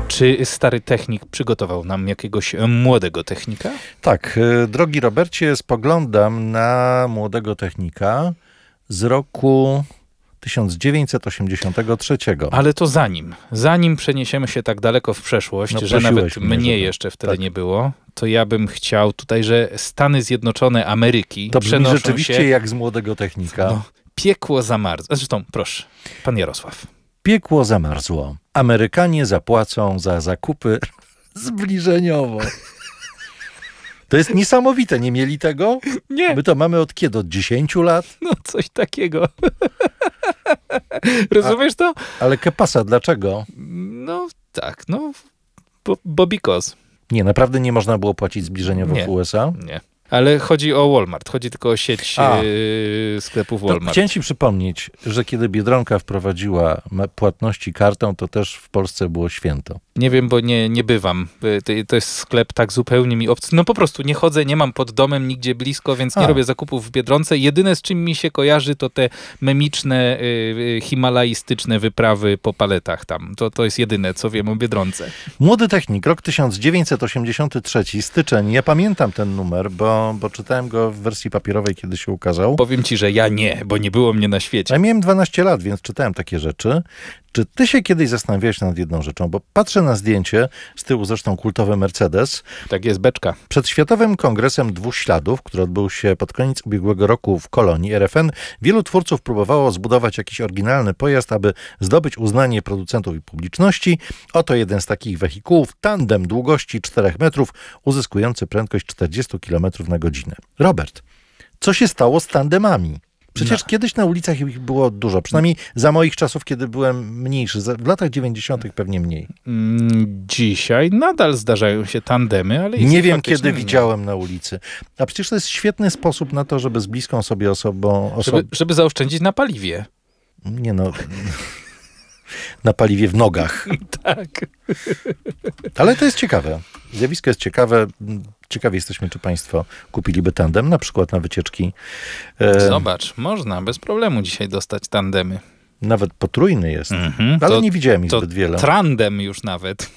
Czy stary technik przygotował nam jakiegoś młodego technika? Tak, drogi Robercie, spoglądam na młodego technika z roku 1983. Ale to zanim przeniesiemy się tak daleko w przeszłość, że nawet mnie jeszcze wtedy nie było, to ja bym chciał tutaj, że Stany Zjednoczone Ameryki to brzmi przenoszą rzeczywiście się... jak z młodego technika. No, piekło zamarzło. Zresztą, proszę, pan Jarosław. Piekło zamarzło. Amerykanie zapłacą za zakupy zbliżeniowo. To jest niesamowite, nie mieli tego? Nie. My to mamy od kiedy? Od 10 lat? No, coś takiego. Rozumiesz to? Ale que pasa, dlaczego? No, tak, no, bo because. Nie, naprawdę nie można było płacić zbliżeniowo w USA? Nie. Ale chodzi o Walmart, chodzi tylko o sieć sklepów Walmart. Chciałem ci przypomnieć, że kiedy Biedronka wprowadziła płatności kartą, to też w Polsce było święto. Nie wiem, bo nie bywam. To jest sklep tak zupełnie mi obcy. No po prostu nie chodzę, nie mam pod domem nigdzie blisko, więc nie robię zakupów w Biedronce. Jedyne, z czym mi się kojarzy, to te memiczne, himalaistyczne wyprawy po paletach tam. To jest jedyne, co wiem o Biedronce. Młody technik, rok 1983, styczeń. Ja pamiętam ten numer, bo czytałem go w wersji papierowej, kiedy się ukazał. Powiem ci, że ja nie, bo nie było mnie na świecie. Ja miałem 12 lat, więc czytałem takie rzeczy. Czy ty się kiedyś zastanawiałeś nad jedną rzeczą? Bo patrzę na zdjęcie, z tyłu zresztą kultowy Mercedes. Tak jest, beczka. Przed Światowym Kongresem Dwóch Śladów, który odbył się pod koniec ubiegłego roku w Kolonii, RFN, wielu twórców próbowało zbudować jakiś oryginalny pojazd, aby zdobyć uznanie producentów i publiczności. Oto jeden z takich wehikułów, tandem długości 4 metrów, uzyskujący prędkość 40 km na godzinę. Robert, co się stało z tandemami? Przecież kiedyś na ulicach ich było dużo, przynajmniej za moich czasów, kiedy byłem mniejszy. W latach 90. pewnie mniej. Dzisiaj nadal zdarzają się tandemy, ale nie wiem, kiedy widziałem na ulicy. A przecież to jest świetny sposób na to, żeby z bliską sobie osobą... Żeby zaoszczędzić na paliwie. Nie no... Na paliwie w nogach. Tak. Ale to jest ciekawe. Zjawisko jest ciekawe. Ciekawi jesteśmy, czy państwo kupiliby tandem, na przykład na wycieczki. Zobacz, można bez problemu dzisiaj dostać tandemy. Nawet potrójny jest. Ale nie widziałem ich zbyt wiele. Trandem już nawet.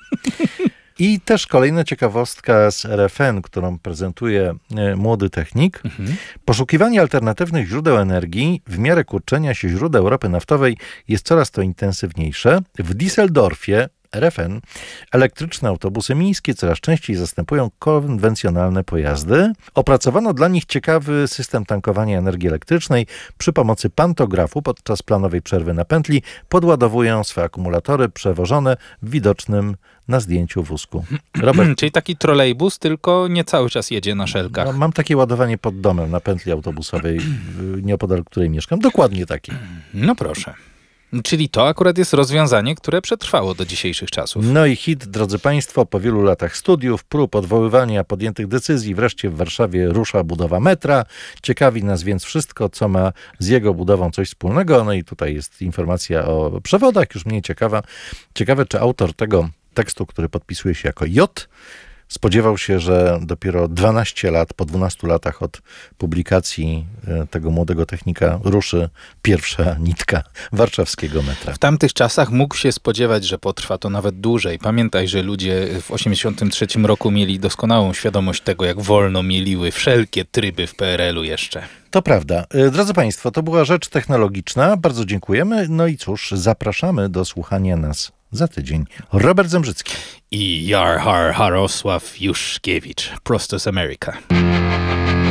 I też kolejna ciekawostka z RFN, którą prezentuje młody technik. Poszukiwanie alternatywnych źródeł energii w miarę kurczenia się źródeł ropy naftowej jest coraz to intensywniejsze. W Düsseldorfie RFN elektryczne autobusy miejskie coraz częściej zastępują konwencjonalne pojazdy. Opracowano dla nich ciekawy system tankowania energii elektrycznej. Przy pomocy pantografu podczas planowej przerwy na pętli podładowują swe akumulatory przewożone w widocznym na zdjęciu wózku. Robert, czyli taki trolejbus, tylko nie cały czas jedzie na szelkach. No, mam takie ładowanie pod domem na pętli autobusowej, nieopodal której mieszkam. Dokładnie takie. No proszę. Czyli to akurat jest rozwiązanie, które przetrwało do dzisiejszych czasów. No i hit, drodzy państwo, po wielu latach studiów, prób odwoływania podjętych decyzji, wreszcie w Warszawie rusza budowa metra. Ciekawi nas więc wszystko, co ma z jego budową coś wspólnego. No i tutaj jest informacja o przewodach, już mniej ciekawa. Ciekawe, czy autor tego tekstu, który podpisuje się jako J, spodziewał się, że dopiero 12 lat, po 12 latach od publikacji tego młodego technika ruszy pierwsza nitka warszawskiego metra. W tamtych czasach mógł się spodziewać, że potrwa to nawet dłużej. Pamiętaj, że ludzie w 1983 roku mieli doskonałą świadomość tego, jak wolno mieliły wszelkie tryby w PRL-u jeszcze. To prawda. Drodzy państwo, to była rzecz technologiczna. Bardzo dziękujemy. No i cóż, zapraszamy do słuchania nas za tydzień. Robert Zembrzycki i Jarosław Juszkiewicz, prosto z Ameryka.